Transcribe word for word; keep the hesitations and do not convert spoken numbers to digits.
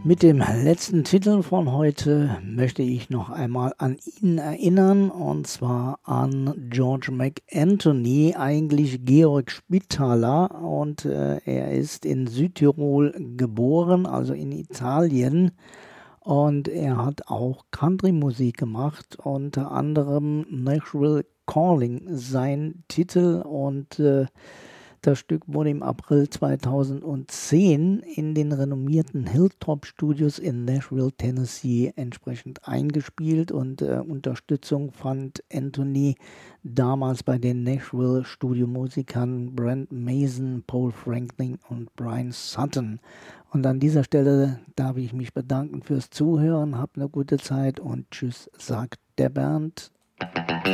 Mit dem letzten Titel von heute möchte ich noch einmal an ihn erinnern, und zwar an George McAnthony, eigentlich Georg Spitaler, und äh, er ist in Südtirol geboren, also in Italien, und er hat auch Country-Musik gemacht, unter anderem Nashville Calling sein Titel, und äh, das Stück wurde im April zweitausendzehn in den renommierten Hilltop Studios in Nashville, Tennessee entsprechend eingespielt, und äh, Unterstützung fand Anthony damals bei den Nashville Studiomusikern Brent Mason, Paul Franklin und Brian Sutton. Und an dieser Stelle darf ich mich bedanken fürs Zuhören, habt eine gute Zeit und tschüss, sagt der Bernd.